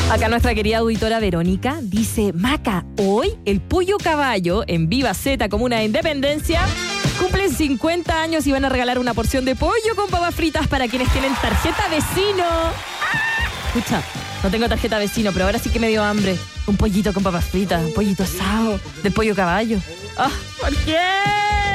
Acá nuestra querida auditora Verónica dice: Maca, hoy el Pollo Caballo en Viva Z Comuna de Independencia cumplen 50 años y van a regalar una porción de pollo con papas fritas para quienes tienen tarjeta vecino. Escucha, no tengo tarjeta vecino, pero ahora sí que me dio hambre. Un pollito con papas fritas, un pollito asado del Pollo Caballo. ¿Por qué?